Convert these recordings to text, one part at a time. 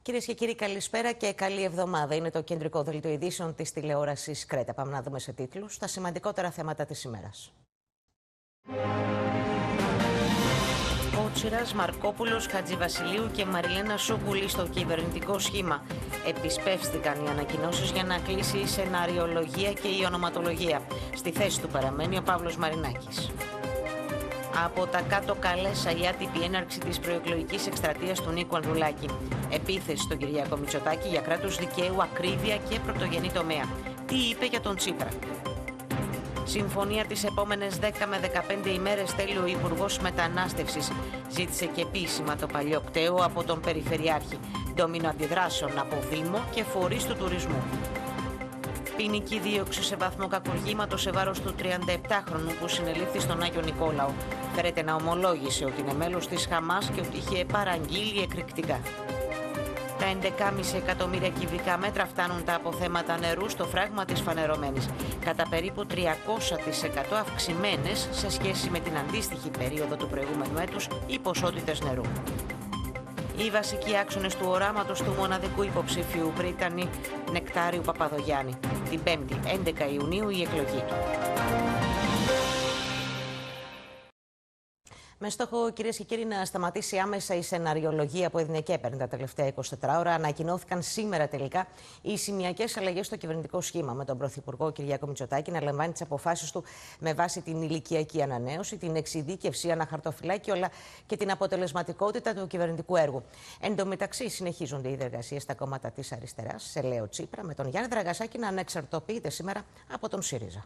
Κυρίες και κύριοι, καλησπέρα και καλή εβδομάδα. Είναι το κεντρικό δελτίο ειδήσεων της τηλεόρασης Κρέτα. Πάμε να δούμε σε τίτλους τα σημαντικότερα θέματα της ημέρας. Κότσιρας, Μαρκόπουλος, Χατζηβασιλείου και Μαριλένα Σούκουλη στο κυβερνητικό σχήμα. Επισπεύστηκαν οι ανακοινώσεις για να κλείσει η σεναριολογία και η ονοματολογία. Στη θέση του παραμένει ο Παύλος Μαρινάκης. Από τα κάτω Καλέσα η άτυπη έναρξη της προεκλογικής εκστρατείας του Νίκου Ανδρουλάκη. Επίθεση στον Κυριάκο Μητσοτάκη για κράτος δικαίου, ακρίβεια και πρωτογενή τομέα. Τι είπε για τον Τσίπρα. Συμφωνία τις επόμενες 10 με 15 ημέρες θέλει ο Υπουργός Μετανάστευσης. Ζήτησε και επίσημα το παλιό κτέο από τον Περιφερειάρχη. Ντόμινο αντιδράσεων από Δήμο και φορείς του τουρισμού. Ποινική δίωξη σε βάθμο κακουργήματος σε βάρος του 37χρονου που συνελήφθη στον Άγιο Νικόλαο. Φέρεται να ομολόγησε ότι είναι μέλος της Χαμάς και ότι είχε παραγγείλει εκρηκτικά. Τα 11,5 εκατομμύρια κυβικά μέτρα φτάνουν τα αποθέματα νερού στο φράγμα της Φανερωμένης. Κατά περίπου 300% αυξημένες σε σχέση με την αντίστοιχη περίοδο του προηγούμενου έτους οι ποσότητες νερού. Οι βασικοί άξονες του οράματος του μοναδικού υποψήφιου Πρίτανη Νεκτάριου Παπαδογιάννη. Την 5η 11 Ιουνίου η εκλογή του. Με στόχο, κυρίες και κύριοι, να σταματήσει άμεσα η σεναριολογία που έδινε και έπαιρνε τα τελευταία 24 ώρα, ανακοινώθηκαν σήμερα τελικά οι σημειακές αλλαγές στο κυβερνητικό σχήμα, με τον Πρωθυπουργό Κυριάκο Μητσοτάκη να λαμβάνει τις αποφάσεις του με βάση την ηλικιακή ανανέωση, την εξειδίκευση αναχαρτοφυλάκιο αλλά και την αποτελεσματικότητα του κυβερνητικού έργου. Εν τω μεταξύ, συνεχίζονται οι διεργασίες στα κόμματα της αριστεράς, σε Λέο Τσίπρα, με τον Γιάννη Δραγασάκη να ανεξαρτοποιείται σήμερα από τον ΣΥΡΙΖΑ.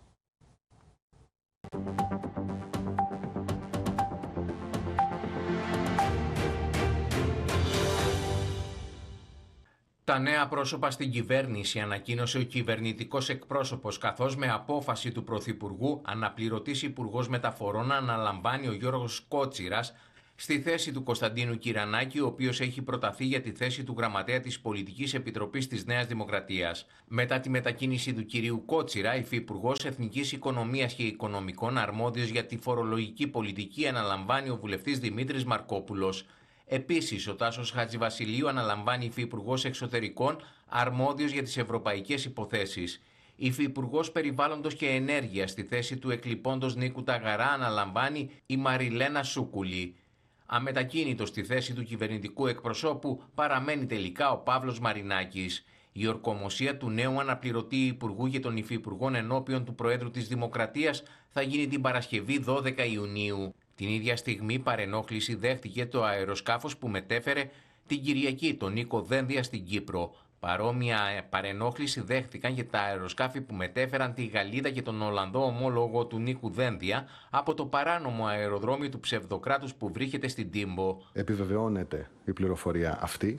Τα νέα πρόσωπα στην κυβέρνηση ανακοίνωσε ο κυβερνητικός εκπρόσωπος, καθώς με απόφαση του Πρωθυπουργού αναπληρωτής Υπουργός Μεταφορών αναλαμβάνει ο Γιώργος Κότσιρας στη θέση του Κωνσταντίνου Κυρανάκη, ο οποίος έχει προταθεί για τη θέση του Γραμματέα της Πολιτικής Επιτροπής της Νέας Δημοκρατίας. Μετά τη μετακίνηση του κυρίου Κότσιρα, υφυπουργός Εθνικής Οικονομίας και Οικονομικών, αρμόδιος για τη φορολογική πολιτική, αναλαμβάνει ο βουλευτής Δημήτρης Μαρκόπουλος. Επίσης, ο Τάσος Χατζηβασιλείου αναλαμβάνει υφυπουργός Εξωτερικών, αρμόδιος για τις ευρωπαϊκές υποθέσεις. Υφυπουργός Περιβάλλοντος και Ενέργειας στη θέση του εκλειπώντος Νίκου Ταγαρά αναλαμβάνει η Μαριλένα Σούκουλη. Αμετακίνητος στη θέση του κυβερνητικού εκπροσώπου παραμένει τελικά ο Παύλος Μαρινάκης. Η ορκομοσία του νέου αναπληρωτή Υπουργού και των Υφυπουργών ενώπιον του Προέδρου της Δημοκρατίας θα γίνει την Παρασκευή 12 Ιουνίου. Την ίδια στιγμή παρενόχληση δέχτηκε το αεροσκάφος που μετέφερε την Κυριακή τον Νίκο Δένδια στην Κύπρο. Παρόμοια παρενόχληση δέχτηκαν και τα αεροσκάφη που μετέφεραν τη Γαλλίδα και τον Ολλανδό ομόλογο του Νίκου Δένδια από το παράνομο αεροδρόμιο του ψευδοκράτους που βρίσκεται στην Τύμπο. Επιβεβαιώνεται η πληροφορία αυτή.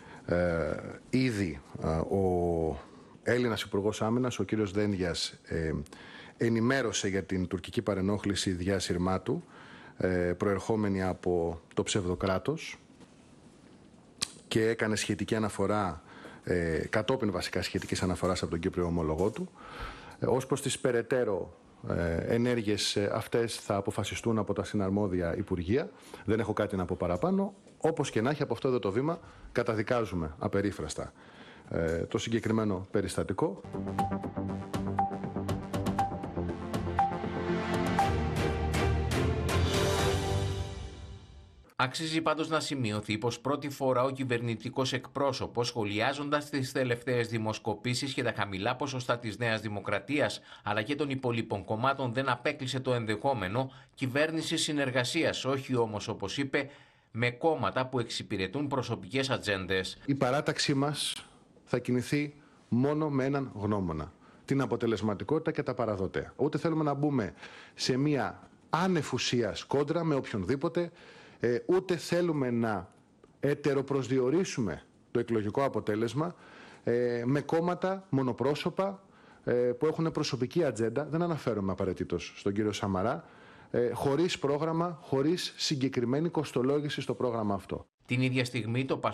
Ήδη ο Έλληνας Υπουργός Άμυνας, ο κύριος Δένδιας, ενημέρωσε για την τουρκική παρενόχληση διά Συρμάτου, προερχόμενη από το ψευδοκράτος, και έκανε σχετική αναφορά, κατόπιν βασικά σχετικής αναφοράς από τον Κύπριο ομολογό του. Ως προς τις περαιτέρω ενέργειες αυτές θα αποφασιστούν από τα συναρμόδια Υπουργεία. Δεν έχω κάτι να πω παραπάνω. Όπως και να έχει, από αυτό εδώ το βήμα καταδικάζουμε απερίφραστα το συγκεκριμένο περιστατικό. Αξίζει πάντως να σημειωθεί πως πρώτη φορά ο κυβερνητικός εκπρόσωπος, σχολιάζοντας τις τελευταίες δημοσκοπήσεις και τα χαμηλά ποσοστά της Νέας Δημοκρατίας αλλά και των υπολείπων κομμάτων, δεν απέκλεισε το ενδεχόμενο κυβέρνηση συνεργασίας, όχι όμως, όπως είπε, με κόμματα που εξυπηρετούν προσωπικές ατζέντες. Η παράταξή μας θα κινηθεί μόνο με έναν γνώμονα: την αποτελεσματικότητα και τα παραδοτέα. Ούτε θέλουμε να μπούμε σε μία άνευ ουσίας κόντρα με οποιονδήποτε, ούτε θέλουμε να ετεροπροσδιορίσουμε το εκλογικό αποτέλεσμα με κόμματα μονοπρόσωπα που έχουν προσωπική ατζέντα. Δεν αναφέρομαι απαραίτητος στον κύριο Σαμαρά, χωρίς πρόγραμμα, χωρίς συγκεκριμένη κοστολόγηση στο πρόγραμμα αυτό. Την ίδια στιγμή το